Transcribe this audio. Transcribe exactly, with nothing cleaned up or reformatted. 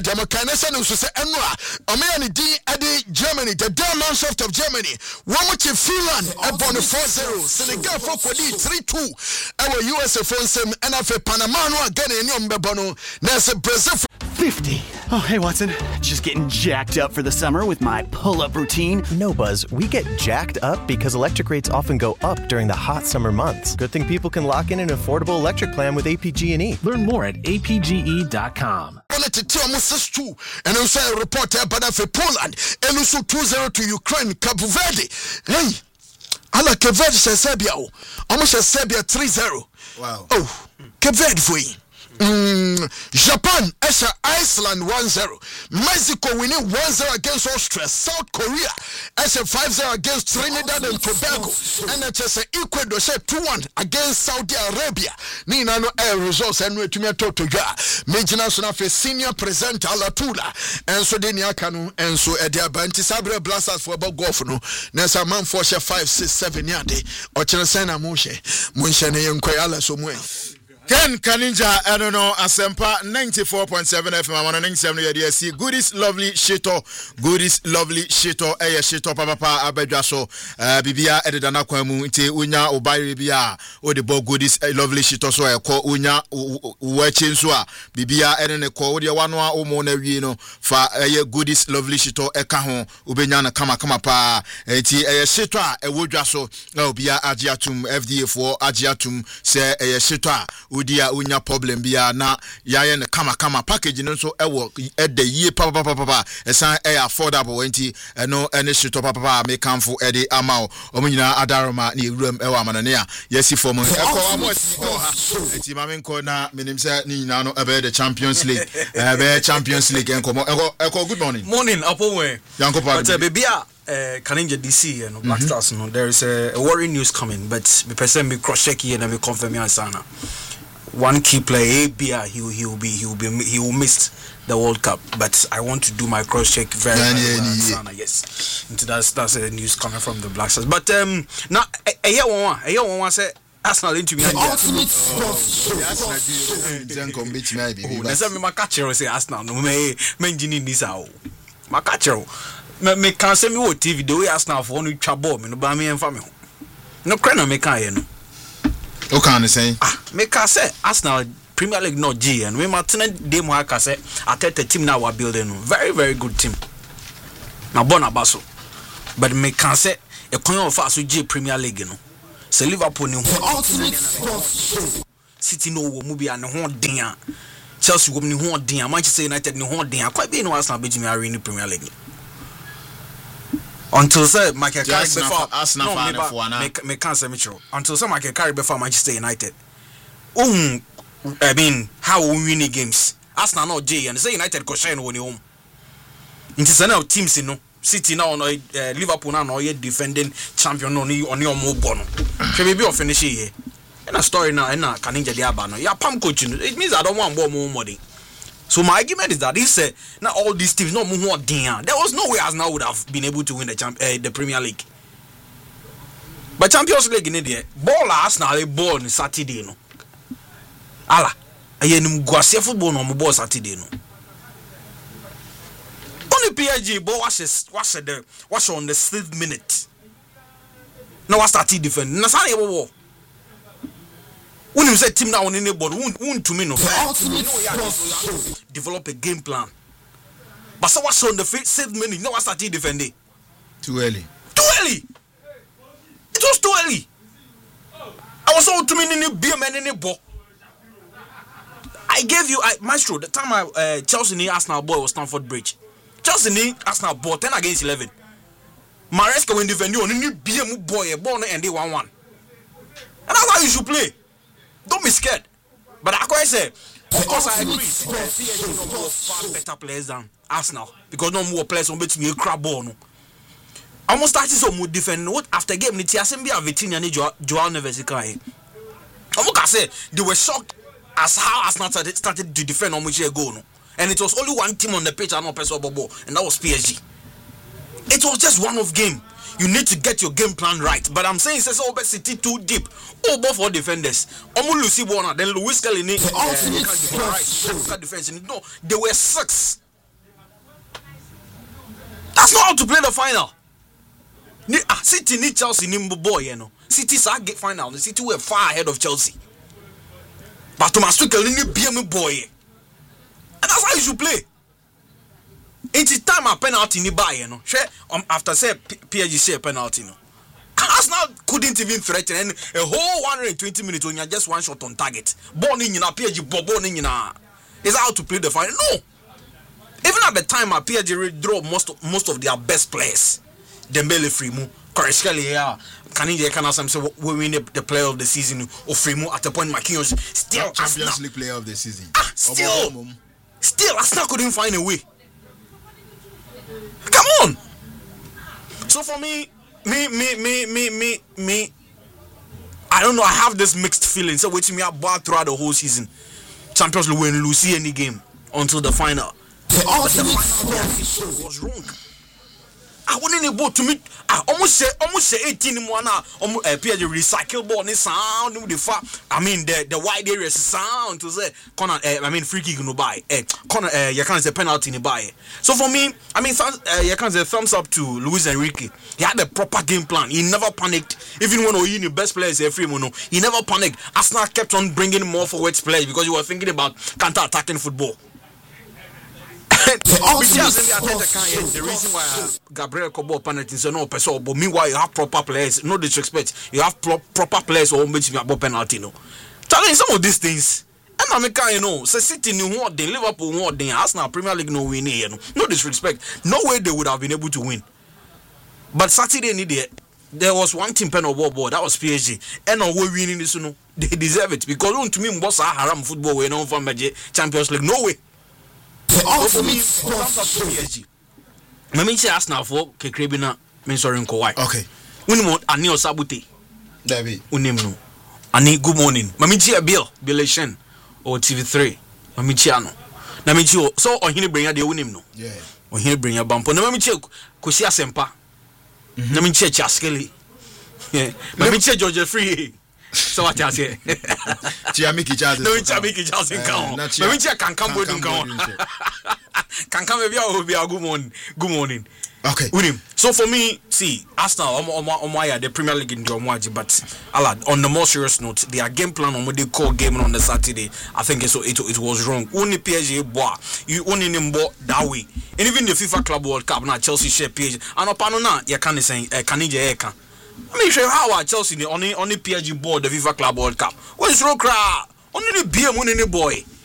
Jamo Kanesa no say Enwa, Omeani D Adi Germany, the Mannschaft of Germany, Womuchi Finland, upon the four zero, Senegal for Kodi three two, our U S A phone sim, and after Panama again in Yombebono, Nasa Brazil fifty. Oh, hey, Watson. Just getting jacked up for the summer with my pull-up routine. No, Buzz. We get jacked up because electric rates often go up during the hot summer months. Good thing people can lock in an affordable electric plan with A P G and E. Learn more at A P G E dot com. And also a reporter about Poland, and also two zero to Ukraine, Cabo Verde. Hey, I like Cabo Verde, Serbia. Almost a Serbia three zero. Wow. Oh, Cabo Verde for you. Mm, Japan, Esha, Iceland one zero. Mexico winning one zero against Austria. South Korea, Esha five zero against Trinidad and Tobago. And H S Ecuador, two one against Saudi Arabia. Nina no air results and we to me to ya. Major Sunafe senior presenter Alatula. And so Denia Kanu and so Edia Banti Sabre Blasters for about golf. No, Nessa man for five, six, seven yard. Or Chenasena Moshe. Munshane and Koyala somewhere. Ken Kaninja, I don't know, Asempa ninety-four point seven F M. I'm on ninety-seven year D S C. Goodies, lovely shito. Goodies, lovely shito. Eye shito, papa, abejaso. Bibia, edidana kwemu. Ite unya ubayi bibia. O de bo goodies, lovely shito. So e ko unya uwechenswa. Bibia, edene ko odi wanwa umone wino. Fa eye goodies, lovely shito. E kahon ubenyana kama kama pa. Iti eye shito e wojaso. Ubia ajiatum F D A for ajiatum se eye shito. Udia unya problem bia na yaye ne kama kama package no so ewo e de yie papa papa papa esan e affordable enti eno ene shito papa papa me kanfo e de amao omunyina adaroma ne ewuram ewo amanane a yesi form ekọ amosi go ha enti ma men ko na menim se ni nyina no ebe the Champions League ebe Champions League enko ekọ ekọ good morning morning apomwe yanko pa but baby a Uh, Kaninja D C and Black mm-hmm. Stars, no, there is a, a worrying news coming, but me person me cross check here and me confirm me answer. One key player, A B A, he will he will be he will be he will miss the World Cup. But I want to do my cross check very yeah, very well. Yeah, yeah. Yes, and that's that's a news coming from the Black Stars. But um, now a year one, a year one say Arsenal into me. Ultimate sports. Then come beat me, baby. Let's have me my catcher say Arsenal. No me me engineer this out. My catcher. Me me can say me what T V the way Arsenal for no twa ball me no ba me enfa me ho. No cry na me kan ye no. O kan say ah me can say Arsenal Premier League no G and we Martin dey mo aka say at the team now we building very very good team. Na bon abaso. But me can say e kon of so G Premier League no. Say Liverpool ni ho. City no wo mu bia ne ho den a. Chelsea wo ni ho den a. Manchester United ni ho den a. Kwa be no Arsenal be me are in Premier League. Until say Michael Carrick before Arsenal fan for na me me can say me true until say Michael Carrick before Manchester United um I mean how we win games Arsenal no J and say United go shine won home into say now teams no City now no uh, Liverpool now no ye defending champion no ni oni omo bo no she be be o finish here and a story now and na Kaninja dey aba no ya pam coach no it means I don't want more money. So my argument is that he said now all these teams no more there was no way Arsenal would have been able to win the champ uh, the Premier League. But Champions League in there ball Arsenal ball on Saturday no. Ala aye nim guase football no ball Saturday no. Only P S G ball was was the was on the sixth minute. Now was started defend. Na say wo when you say team now on any board, won't to me no. Develop a game plan. But so what's on the sixth minute? No, I started defending. Too early. Too early. It was too early. I was all to me in the beer man in the ball. I gave you I, Maestro the time I uh, Chelsea need Arsenal ball was Stamford Bridge. Chelsea need Arsenal ball ten against eleven. Maresca when defend you on any beer boy a ball and they one one. And that's how you should play. Don't be scared. But I quite say, of course I agree. P S G no more far better players than Arsenal because no more players on bet me a crab ball. No. Almost started some more defend. What after game ni Tiasembi and Vitinha ni Joao Neves kai. I say they were shocked as how Arsenal started, started to defend on which they go no. And it was only one team on the pitch and no person ball, and that was P S G. It was just one of game. You need to get your game plan right. But I'm saying it's over City too deep. Oh, both for defenders. Omu Lucy Warner, then Luis Kelly. Defense. No, they were six. That's not how to play the final. City need Chelsea nimbo boy, you know. City's a get final. The City were far ahead of Chelsea. But Thomas Tuchel need be a boy. And that's how you should play. It's time a penalty ni buy, you know. Um, after say P S G say a penalty, you know. Arsenal couldn't even threaten and a whole one hundred twenty minutes when you're just one shot on target. Born in a P S G, born in a is how to play the final. No. Even at the time, a P S G draw most of, most of their best players. Dembele, Frimu, Kvaratskhelia, yeah. Can you can ask say we win the, the player of the season or Frimu at the point Marquinhos still Champions League player of the season. Ah, still, still Arsenal couldn't find a way. Come on. So for me, me, me, me, me, me, me, I don't know. I have this mixed feeling. So waiting me about throughout the whole season. Champions League win, lose any game until the final. The but the final was wrong. I wasn't able to meet. I almost say, almost say eighteen more now. Almost uh, P S G recycle ball. Ni sound the fa. I mean the the wide areas sound to say corner. Uh, I mean free kick no buy. Uh, corner. Uh, you can't say penalty no buy. So for me, I mean, uh, you can't say thumbs up to Luis Enrique. He had a proper game plan. He never panicked. Even when he the best players every mono, he never panicked. Arsenal kept on bringing more forward players because he was thinking about counter-attacking football. The reason why uh, Gabriel Kobo penalty is no person, but meanwhile you have proper players, no disrespect, you have pro- proper players who make you about penalty. No, telling some of these things, and I'm a you know, say City knew what they Liverpool what they Arsenal Premier League no win here, no, no disrespect, no way they would have been able to win. But Saturday needed there was one team pen of ball that was P S G, and on we winning this, you know, they deserve it because to me, boss haram football we know from Champions League, no way. For me, P S G. Let me say Arsenal for Kekrebina, mentoring Kawhi. Okay. Unimo Anil Sabute. David. Unimno. Ani good morning. Mamichi a Bill, Bill Shen or T V three. Mamichiano. Namichi so on him bring a de unimno. Yeah. On him bring a bump. Namichi Kusia Sempa. Namichi Chaskeli. Yeah. Mamichi George Free. So what I say? Chiamiki Charles. No, Chiamiki Charles in count. Maybe I can come with him. Can come with you. Be a good morning. Good morning. Okay. With him. So for me, see, Arsenal, on my the Premier League in Jomwaji, but on the more serious note, their game plan on what they call game on the Saturday, I think it, it, it was wrong. Only P S G boy, you only name that way. And even the FIFA Club World Cup now, Chelsea share P S G. And upon now, you can't say, can you can. I mean, show how are Chelsea on the on the P S G board the FIFA Club World Cup. What is wrong, crowd? Only the B M winning the boy.